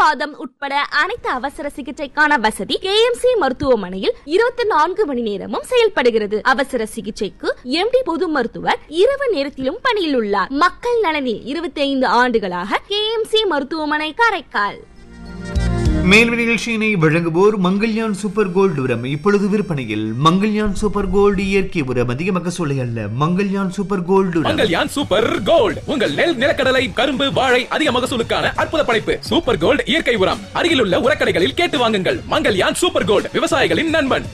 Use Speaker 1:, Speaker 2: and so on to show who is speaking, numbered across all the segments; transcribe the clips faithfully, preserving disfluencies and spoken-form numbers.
Speaker 1: பக்கவாதம் உட்பட அனைத்து அவசர சிகிச்சைக்கான வசதி கே எம் சி மருத்துவமனையில் இருபத்தி நான்கு மணி நேரமும் செயல்படுகிறது. அவசர சிகிச்சைக்கு எம் டி பொது மருத்துவர் இரவு நேரத்திலும் பணியில் உள்ளார். மக்கள் நலனில் இருபத்தி ஐந்து ஆண்டுகளாக கே எம் சி மருத்துவமனை காரைக்கால்.
Speaker 2: மேல் நிகழ்ச்சியினை வழங்குவோர் மங்கள்யான் சூப்பர் கோல்டு உரம். இப்பொழுது விற்பனையில் மங்கள்யான் சூப்பர் கோல்டு இயற்கை உரம். அதிக மகசூலை அல்ல. மங்கள்யான் சூப்பர் கோல்டு உரம்.
Speaker 3: மங்கள்யான் சூப்பர் கோல்டு உங்கள் நெல், நிலக்கடலை, கரும்பு, வாழை அதிக மகசூலுக்கான அற்புத படைப்பு. சூப்பர் கோல்டு இயற்கை உரம் அருகிலுள்ள உரக்கடைகளில் கேட்டு வாங்குங்கள். மங்கள்யான் சூப்பர் கோல்டு, விவசாயிகளின் நண்பன்.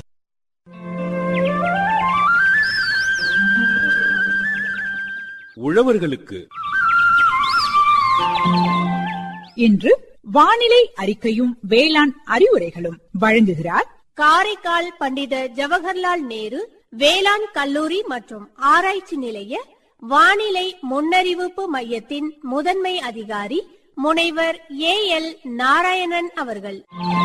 Speaker 4: உழவர்களுக்கு
Speaker 5: இன்று வானிலை அறிக்கையும் வேளாண் அறிவுரைகளும் வழங்குகிறார்
Speaker 6: காரைக்கால் பண்டித ஜவஹர்லால் நேரு வேளாண் கல்லூரி மற்றும் ஆராய்ச்சி நிலைய வானிலை முன்னறிவிப்பு மையத்தின் முதன்மை அதிகாரி முனைவர் ஏ எல் நாராயணன் அவர்கள்.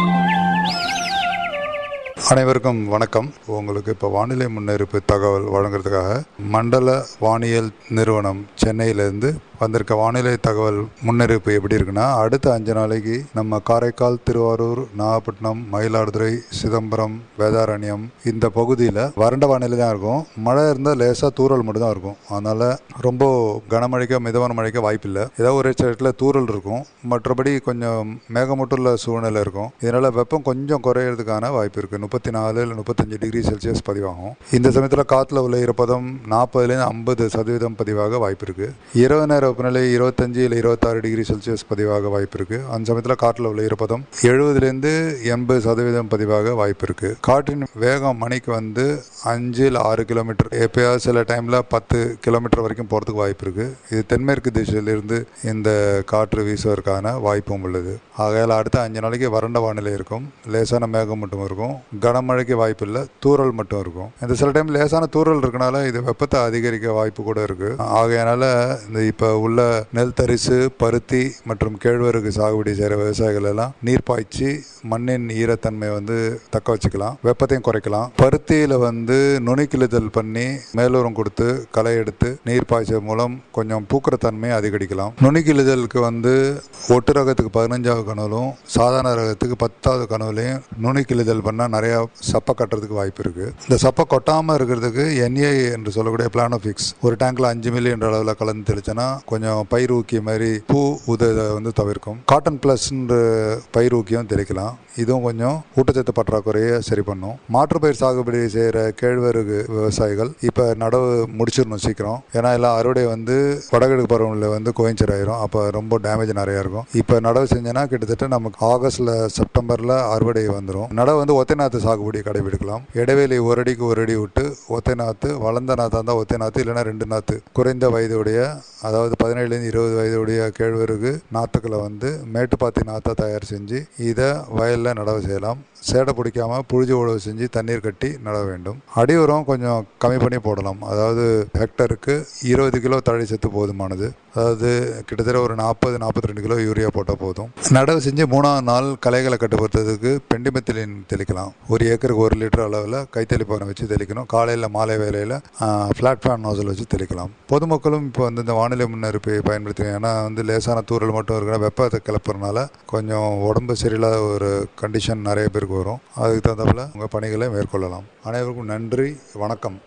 Speaker 7: அனைவருக்கும் வணக்கம். உங்களுக்கு இப்போ வானிலை முன்னறிவிப்பு தகவல் வழங்குறதுக்காக மண்டல வானியல் நிறுவனம் சென்னையிலேருந்து வந்திருக்க வானிலை தகவல் முன்னறிவிப்பு எப்படி இருக்குன்னா, அடுத்த அஞ்சு நாளைக்கு நம்ம காரைக்கால், திருவாரூர், நாகப்பட்டினம், மயிலாடுதுறை, சிதம்பரம், வேதாரண்யம் இந்த பகுதியில் வறண்ட வானிலை தான் இருக்கும். மழை இருந்தால் லேசாக தூறல் மட்டும் தான் இருக்கும். அதனால் ரொம்ப கனமழைக்க மிதமான மழைக்க வாய்ப்பில்லை. ஏதாவது ஒரு இடத்துல தூறல் இருக்கும். மற்றபடி கொஞ்சம் மேகமூட்டுள்ள சூழ்நிலை இருக்கும். இதனால் வெப்பம் கொஞ்சம் குறையிறதுக்கான வாய்ப்பு இருக்குது. முப்பத்தி நாலு இல்லை முப்பத்தஞ்சு டிகிரி செல்சியஸ் பதிவாகும். இந்த சமயத்தில் காற்றுல உள்ள ஈரப்பதம் நாற்பதுலேருந்து ஐம்பது சதவீதம் பதிவாக வாய்ப்பு இருக்குது. இரவு நேர வெப்பநிலை இருபத்தஞ்சு இல்லை இருபத்தாறு டிகிரி செல்சியஸ் பதிவாக வாய்ப்பு இருக்குது. அந்த சமயத்தில் காற்றில் உள்ள ஈரப்பதம் எழுபதுலேருந்து எண்பது சதவீதம் பதிவாக வாய்ப்பு இருக்குது. காற்றின் வேகம் மணிக்கு வந்து அஞ்சு இல்லை ஆறு கிலோமீட்டர், எப்பயாவது சில டைமில் பத்து கிலோமீட்டர் வரைக்கும் போகிறதுக்கு வாய்ப்பு இருக்குது. இது தென்மேற்கு திசையிலிருந்து இந்த காற்று வீசுவதற்கான வாய்ப்பும் உள்ளது. ஆகையால் அடுத்த அஞ்சு நாளைக்கு வறண்ட வானிலை இருக்கும். லேசான மேகம் மட்டும் இருக்கும். கனமழைக்கு வாய்ப்பு இல்லை, தூறல் மட்டும் இருக்கும். இந்த சில டைம் லேசான தூறல் இருக்கனால இது வெப்பத்தை அதிகரிக்க வாய்ப்பு கூட இருக்குது. ஆகையினால இந்த இப்போ உள்ள நெல் தரிசு, பருத்தி மற்றும் கேழ்வரகு சாகுபடி செய்கிற விவசாயிகள் எல்லாம் நீர் பாய்ச்சி மண்ணின் ஈரத்தன்மை வந்து தக்க வச்சுக்கலாம், வெப்பத்தையும் குறைக்கலாம். பருத்தியில் வந்து நுனிக்கிழுதல் பண்ணி மேலூரம் கொடுத்து களை எடுத்து நீர் பாய்ச்சல் மூலம் கொஞ்சம் பூக்கிற தன்மையை அதிகரிக்கலாம். நுனிக்கிழுதலுக்கு வந்து ஒட்டு ரகத்துக்கு பதினஞ்சாவது கனவுலும் சாதாரண ரகத்துக்கு பத்தாவது கனவுலையும் நுனிக்கிழுதல் பண்ணால் நிறையா சப்பை கட்டுறதுக்கு வாய்ப்பு இருக்குது. இந்த சப்பை கொட்டாமல் இருக்கிறதுக்கு என்ஏ என்று சொல்லக்கூடிய பிளானோஃபிக்ஸ் ஒரு டேங்க்ல அஞ்சு மில்லி என்ற அளவில் கலந்து தெளிச்சனா கொஞ்சம் பயிர் ஊக்கி மாதிரி பூ உதவி வந்து தவிர்க்கும். காட்டன் பிளஸ் பயிர் ஊக்கியும் தெளிக்கலாம். இதுவும் கொஞ்சம் ஊட்டச்சத்து பற்றாக்குறையை சரி பண்ணும். மாற்று பயிர் சாகுபடி செய்கிற கேழ்வரகு விவசாயிகள் இப்போ நடவு முடிச்சிடணும் சீக்கிரம். ஏன்னா எல்லாம் அறுவடை வந்து வடகிழக்கு பருவநிலை வந்து கோயின்சர் ஆயிரும். அப்போ ரொம்ப டேமேஜ் நிறையா இருக்கும். இப்போ நடவு செஞ்சோன்னா கிட்டத்தட்ட நமக்கு ஆகஸ்ட்ல செப்டம்பரில் அறுவடை வந்துடும். நடவு வந்து ஒத்தை நாற்று சாகுபடி கடைபிடிக்கலாம். இடைவெளி ஒரு அடிக்கு ஒரு அடி விட்டு ஒத்தை நாற்று, வளர்ந்த நாற்றா இருந்தால் ஒத்தை நாற்று, இல்லைன்னா ரெண்டு நாற்று குறைந்த வயதுடைய, அதாவது பதினேழுலேருந்து இருபது வயதுடைய கேழ்வரகு நாற்றுக்களை வந்து மேட்டுப்பாத்தி நாற்றா தயார் செஞ்சு இதை வயலில் நடவு செய்யலாம். சேடை பிடிக்காம புழுதி உழவு செஞ்சு தண்ணீர் கட்டி நட வேண்டும். அடி உரம் கொஞ்சம் கம்மி பண்ணி போடலாம். அதாவது ஹெக்டருக்கு இருபது கிலோ தழை சத்து போதுமானது. அதாவது கிட்டத்தட்ட ஒரு நாற்பது நாற்பத்தி ரெண்டு கிலோ யூரியா போட்டால் போதும். நடவு செஞ்சு மூணாவது நாள் களைகளை கட்டுப்படுத்துறதுக்கு பெண்டிமெத்திலின் தெளிக்கலாம். ஒரு ஏக்கருக்கு ஒரு லிட்டர் அளவில் கைத்தெளிப்பானை வச்சு தெளிக்கணும். காலையில் மாலை வேலையில் ஃப்ளாட் ஃபேன் நோசல் வச்சு தெளிக்கலாம். பொதுமக்களும் இப்போ வந்து இந்த வானிலை முன்னறிப்பை பயன்படுத்தினேன். ஏன்னா வந்து லேசான தூரல் மட்டும் இருக்கிற வெப்பத்தை கிளப்புறதுனால கொஞ்சம் உடம்பு சரியில்லாத ஒரு கண்டிஷன் நிறைய பேருக்கு வரும். அதுக்கு தகுந்தாப்புல உங்கள் பணிகளை மேற்கொள்ளலாம். அனைவருக்கும் நன்றி, வணக்கம்.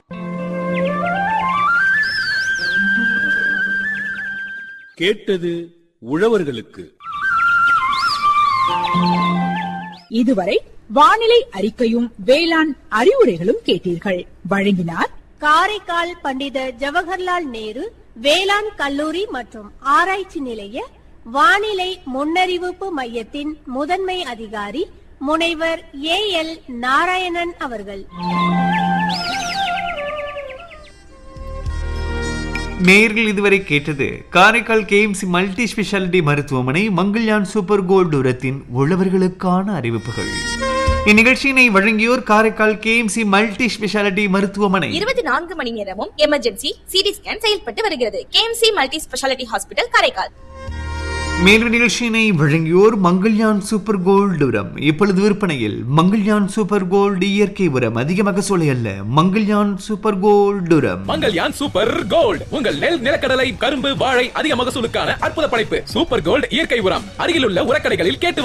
Speaker 4: கேட்டது உழவர்களுக்கு.
Speaker 5: இதுவரை வானிலை அறிக்கையும் வேளாண் அறிவுரைகளும் கேட்டீர்கள். வழங்கினார்
Speaker 6: காரைக்கால் பண்டித ஜவஹர்லால் நேரு வேளாண் கல்லூரி மற்றும் ஆராய்ச்சி நிலைய வானிலை முன்னறிவிப்பு மையத்தின் முதன்மை அதிகாரி முனைவர் ஏ எல் நாராயணன் அவர்கள்.
Speaker 2: நேர்கள் இதுவரை கேட்டது Karaikal K M C multi speciality மருத்துவமனை மங்கள்யான் சூப்பர் கோல்டு உரத்தின் உழவர்களுக்கான அறிவிப்புகள். இந்நிகழ்ச்சியினை வழங்கியோர் Karaikal K M C multi speciality மருத்துவமனை.
Speaker 1: இருபத்தி நான்கு மணி நேரமும் எமர்ஜென்சி சிடி ஸ்கேன் செயல்பட்டு வருகிறது. K M C multi speciality hospital Karaikal.
Speaker 2: மேலும் நிகழ்ச்சியினை வழங்கியோர் மங்கள்யான் சூப்பர் கோல்டு உரம். இப்பொழுது விற்பனையில் மங்கள்யான் சூப்பர் கோல்டு இயற்கை உரம். அதிக மகசூலை அல்ல. மங்கள்யான் சூப்பர் கோல்டு உரம்.
Speaker 3: மங்கள்யான் சூப்பர் கோல்டு உங்கள் நெல், நிலக்கடலை, கரும்பு, வாழை அதிக மகசூலுக்கான அற்புத படைப்பு. சூப்பர் கோல்டு இயற்கை உரம் அருகிலுள்ள உரக்கடைகளில் கேட்டு